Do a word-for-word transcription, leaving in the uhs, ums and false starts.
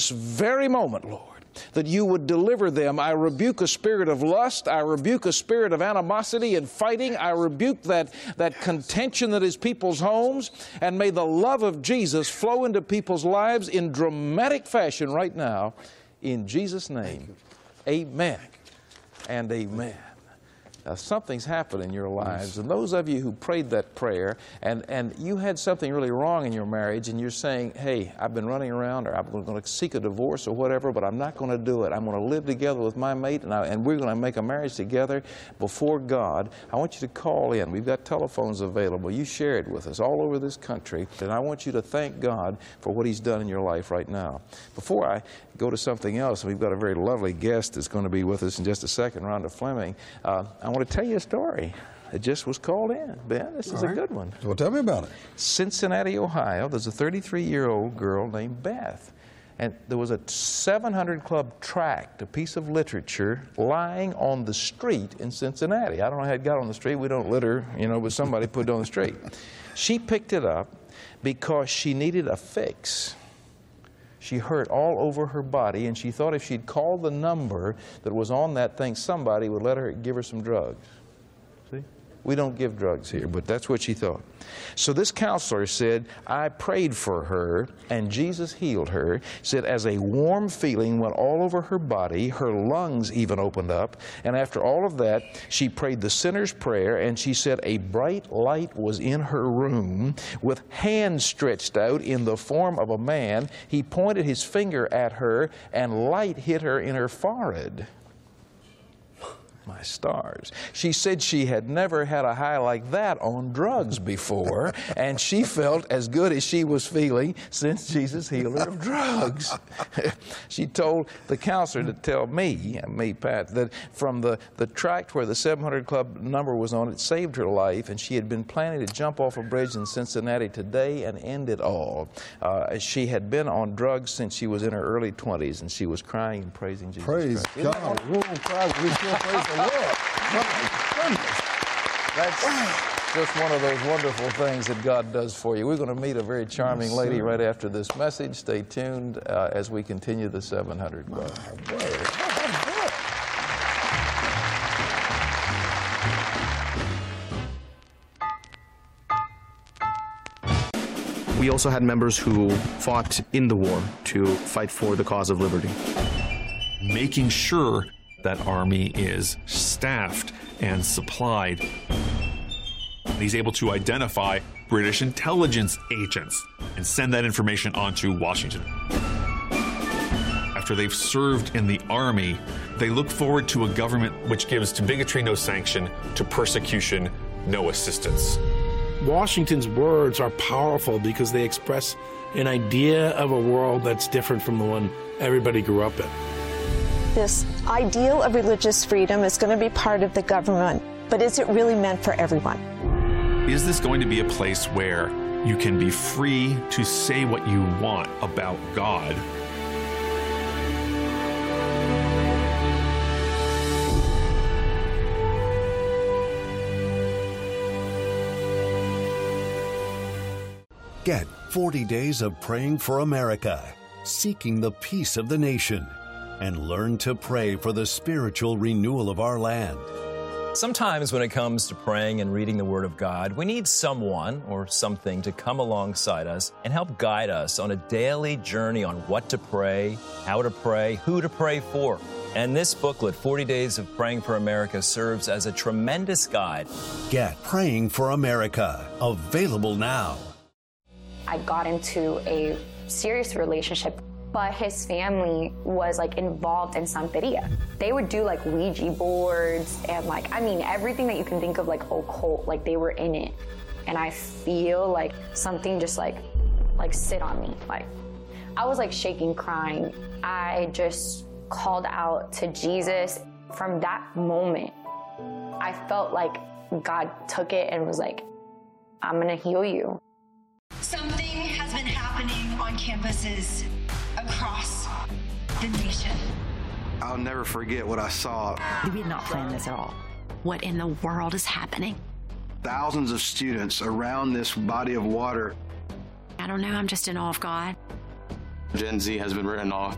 this very moment, Lord, that you would deliver them. I rebuke a spirit of lust. I rebuke a spirit of animosity and fighting. I rebuke that, that contention that is people's homes. And may the love of Jesus flow into people's lives in dramatic fashion right now. In Jesus' name, amen and amen. Now, something's happened in your lives, and those of you who prayed that prayer, and, and you had something really wrong in your marriage, and you're saying, hey, I've been running around, or I'm going to seek a divorce or whatever, but I'm not going to do it. I'm going to live together with my mate, and, I, and we're going to make a marriage together before God. I want you to call in. We've got telephones available. You share it with us all over this country, and I want you to thank God for what He's done in your life right now. Before I go to something else, we've got a very lovely guest that's going to be with us in just a second, Rhonda Fleming. Uh, I want to tell you a story that just was called in. Ben, this is a good one. Well, tell me about it. Cincinnati, Ohio, there's a thirty-three-year-old girl named Beth. And there was a seven hundred Club tract, a piece of literature, lying on the street in Cincinnati. I don't know how it got on the street. We don't litter, you know, but somebody put it on the street. She picked it up because she needed a fix. She hurt all over her body, and she thought if she'd called the number that was on that thing, somebody would let her give her some drugs. See? We don't give drugs here, but that's what she thought. So this counselor said, I prayed for her, and Jesus healed her. Said as a warm feeling went all over her body, her lungs even opened up, and after all of that, she prayed the sinner's prayer, and she said a bright light was in her room with hands stretched out in the form of a man. He pointed his finger at her, and light hit her in her forehead. My stars. She said she had never had a high like that on drugs before, and she felt as good as she was feeling since Jesus healed her of drugs. She told the counselor to tell me, me, Pat, that from the, the tract where the seven hundred Club number was on, it saved her life, and she had been planning to jump off a bridge in Cincinnati today and end it all. Uh, she had been on drugs since she was in her early twenties, and she was crying and praising Jesus Praise Christ. God. We won't cry, we still praise the Lord. That's just one of those wonderful things that God does for you. We're going to meet a very charming lady right after this message. Stay tuned uh, as we continue the seven hundred Club. We also had members who fought in the war to fight for the cause of liberty. Making sure that army is staffed and supplied. He's able to identify British intelligence agents and send that information on to Washington. After they've served in the army, they look forward to a government which gives to bigotry no sanction, to persecution no assistance. Washington's words are powerful because they express an idea of a world that's different from the one everybody grew up in. This ideal of religious freedom is going to be part of the government, but is it really meant for everyone? Is this going to be a place where you can be free to say what you want about God? Get forty days of praying for America, seeking the peace of the nation, and learn to pray for the spiritual renewal of our land. Sometimes when it comes to praying and reading the Word of God, we need someone or something to come alongside us and help guide us on a daily journey on what to pray, how to pray, who to pray for. And this booklet, forty days of Praying for America, serves as a tremendous guide. Get Praying for America, available now. I got into a serious relationship, but his family was like involved in Santeria. They would do like Ouija boards and like, I mean, everything that you can think of like occult, like they were in it. And I feel like something just like, like sit on me. Like I was like shaking, crying. I just called out to Jesus. From that moment, I felt like God took it and was like, I'm gonna heal you. Something has been happening on campuses across the nation. I'll never forget what I saw. We did not plan this at all. What in the world is happening? Thousands of students around this body of water. I don't know, I'm just in awe of God. Gen Z has been written off